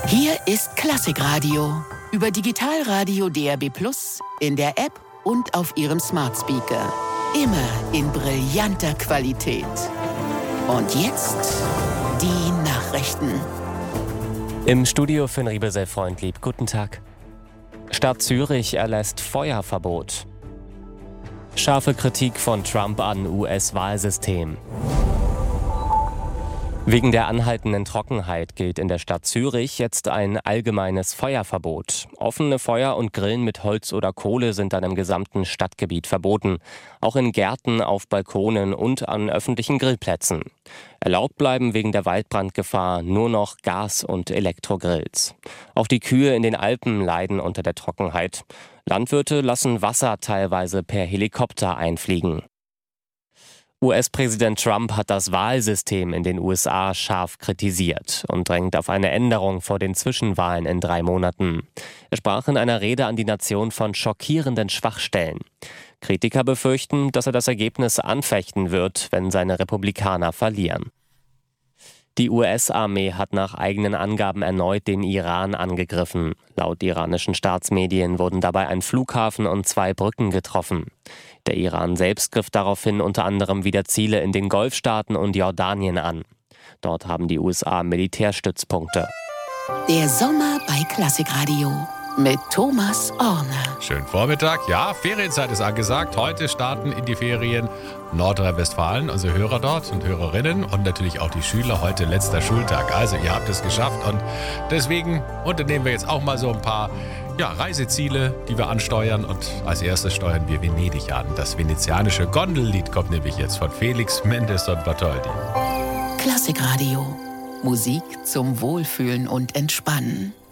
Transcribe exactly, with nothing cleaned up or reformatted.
Hier ist Klassikradio über Digitalradio D A B plus, in der App und auf Ihrem Smart Speaker. Immer in brillanter Qualität. Und jetzt die Nachrichten. Im Studio Finn Riebesell-Freundlieb. Guten Tag. Stadt Zürich erlässt Feuerverbot. Scharfe Kritik von Trump an U S-Wahlsystem. Wegen der anhaltenden Trockenheit gilt in der Stadt Zürich jetzt ein allgemeines Feuerverbot. Offene Feuer und Grillen mit Holz oder Kohle sind dann im gesamten Stadtgebiet verboten. Auch in Gärten, auf Balkonen und an öffentlichen Grillplätzen. Erlaubt bleiben wegen der Waldbrandgefahr nur noch Gas- und Elektrogrills. Auch die Kühe in den Alpen leiden unter der Trockenheit. Landwirte lassen Wasser teilweise per Helikopter einfliegen. U S-Präsident Trump hat das Wahlsystem in den U S A scharf kritisiert und drängt auf eine Änderung vor den Zwischenwahlen in drei Monaten. Er sprach in einer Rede an die Nation von schockierenden Schwachstellen. Kritiker befürchten, dass er das Ergebnis anfechten wird, wenn seine Republikaner verlieren. Die U S-Armee hat nach eigenen Angaben erneut den Iran angegriffen. Laut iranischen Staatsmedien wurden dabei ein Flughafen und zwei Brücken getroffen. Der Iran selbst griff daraufhin unter anderem wieder Ziele in den Golfstaaten und Jordanien an. Dort haben die U S A Militärstützpunkte. Der Sommer bei Klassikradio mit Thomas Orner. Schönen Vormittag. Ja, Ferienzeit ist angesagt. Heute starten in die Ferien Nordrhein-Westfalen, unsere Hörer dort und Hörerinnen und natürlich auch die Schüler. Heute letzter Schultag. Also ihr habt es geschafft und deswegen unternehmen wir jetzt auch mal so ein paar ja, Reiseziele, die wir ansteuern. Und als erstes steuern wir Venedig an. Das venezianische Gondellied kommt nämlich jetzt von Felix Mendelssohn Bartholdy. Klassikradio. Musik zum Wohlfühlen und Entspannen.